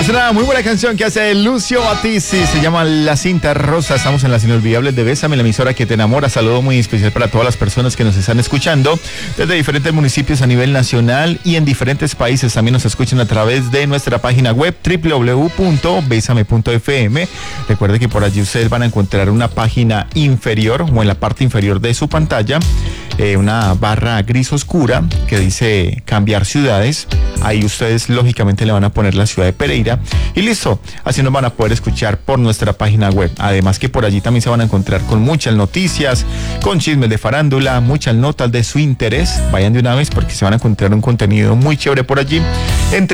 Es una muy buena canción que hace Lucio Battisti, se llama La Cinta Rosa. Estamos en las inolvidables de Bésame, la emisora que te enamora. Saludo muy especial para todas las personas que nos están escuchando desde diferentes municipios a nivel nacional y en diferentes países. También nos escuchan a través de nuestra página web www.besame.fm. Recuerde que por allí ustedes van a encontrar una página inferior o en la parte inferior de su pantalla, una barra gris oscura que dice cambiar ciudades. Ahí ustedes lógicamente le van a poner la ciudad de Pereira y listo, así nos van a poder escuchar por nuestra página web. Además que por allí también se van a encontrar con muchas noticias, con chismes de farándula, muchas notas de su interés. Vayan de una vez porque se van a encontrar un contenido muy chévere por allí en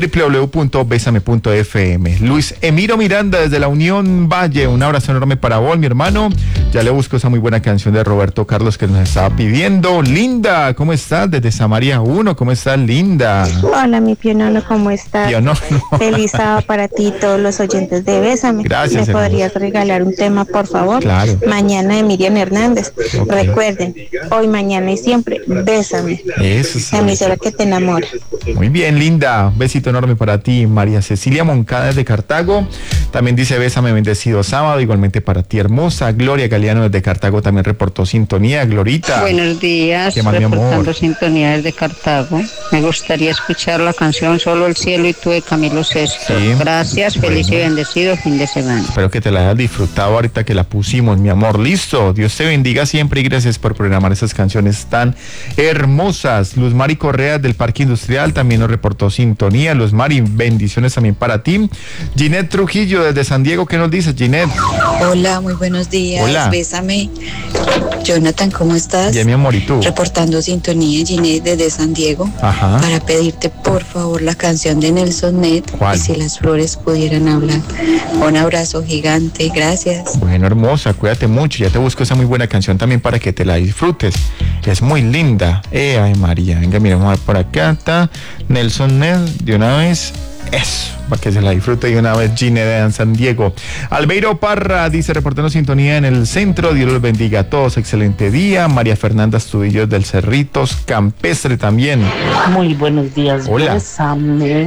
www.besame.fm. Luis Emiro Miranda desde la Unión Valle, un abrazo enorme para vos, mi hermano. Ya le busco esa muy buena canción de Roberto Carlos que nos estaba pidiendo. Linda, ¿cómo estás? Desde Samaria 1, ¿cómo estás, Linda? Hola, mi pionono, ¿cómo estás? Pionono. Feliz sábado para ti y todos los oyentes de Bésame. Gracias. ¿Me podrías regalar un tema, por favor? Claro. Mañana de Miriam Hernández. Okay. Recuerden, hoy, mañana y siempre, Bésame. Eso sí. La emisora que te enamora. Muy bien, Linda. Besito enorme para ti. María Cecilia Moncada desde Cartago. También dice Bésame, bendecido sábado. Igualmente para ti, hermosa. Gloria Galeano desde Cartago también reportó sintonía. Glorita. Buenos días. Reportando sintonía desde Cartago. Me gustaría escuchar la canción Solo el cielo y tú de Camilo Sesto. Sí. Gracias, feliz y bendecido fin de semana. Espero que te la hayas disfrutado ahorita que la pusimos, mi amor. Listo. Dios te bendiga siempre y gracias por programar esas canciones tan hermosas. Luz Mari Correa del Parque Industrial también nos reportó sintonía. Luz Mari, bendiciones también para ti. Ginette Trujillo desde San Diego, ¿qué nos dice, Ginette? Hola, muy buenos días. Hola. Bésame. Jonathan, ¿cómo estás? Bien, mi amor, ¿y tú? Reportando sintonía, Ginette desde San Diego. Ajá. Para pedirte por favor la canción de Nelson Ned. ¿Cuál? Y si las flores pudieran hablar. Un abrazo gigante, gracias. Bueno, hermosa, cuídate mucho. Ya te busco esa muy buena canción también para que te la disfrutes. Es muy linda. Ay, María. Venga, mira, vamos a ver por acá. Está Nelson Ned de una vez. Eso, para que se la disfrute de una vez, Gine de San Diego. Albeiro Parra dice, reportando sintonía en el centro. Dios los bendiga a todos, excelente día. María Fernanda Astudillo del Cerritos, Campestre también. Muy buenos días. Hola. Bésame.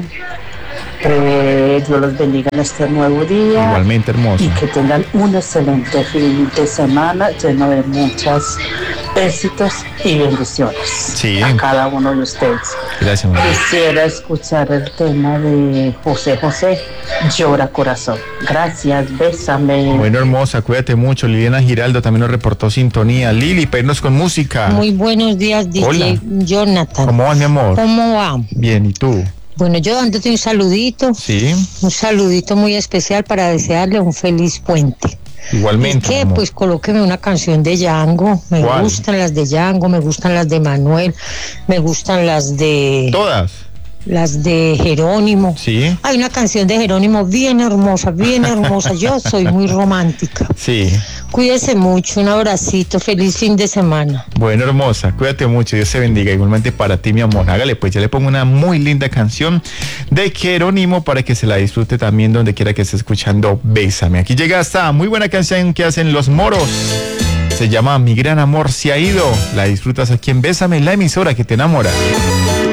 Dios los bendiga en este nuevo día. Igualmente, hermoso. Y que tengan un excelente fin de semana lleno de muchos éxitos y bendiciones. Sí. A cada uno de ustedes. Gracias, María. Quisiera escuchar el tema de José José, Llora Corazón. Gracias, bésame. Bueno, hermosa, cuídate mucho. Liliana Giraldo también nos reportó sintonía. Lili, para irnos con música. Muy buenos días, DJ. Hola. Jonathan. ¿Cómo va, mi amor? ¿Cómo va? Bien, ¿y tú? Bueno, yo dándote un saludito. Sí. Un saludito muy especial para desearle un feliz puente. Igualmente. ¿Y qué? Pues colóqueme una canción de Django. Me ¿Cuál? gustan las de Django, me gustan las de Manuel, me gustan las de... ¿Todas? Las de Jerónimo. Sí. Hay una canción de Jerónimo bien hermosa, bien hermosa. Yo soy muy romántica. Sí. Cuídese mucho, un abracito, feliz fin de semana. Bueno, hermosa, cuídate mucho, Dios te bendiga. Igualmente para ti, mi amor. Hágale, pues ya le pongo una muy linda canción de Jerónimo para que se la disfrute también donde quiera que esté escuchando Bésame. Aquí llega esta muy buena canción que hacen Los Moros. Se llama Mi Gran Amor Se Ha Ido. La disfrutas aquí en Bésame, la emisora que te enamora.